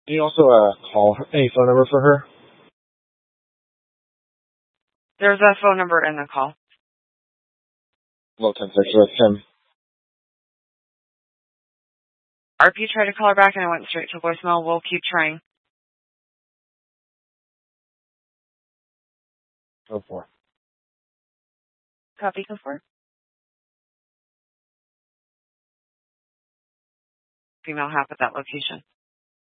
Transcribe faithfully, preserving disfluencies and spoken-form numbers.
Can you also uh, call her, any phone number for her? There's a phone number in the call. Well, ten six with him. R P tried to call her back and I went straight to voicemail. We'll keep trying. Go for it. Copy, go for it. Female half at that location.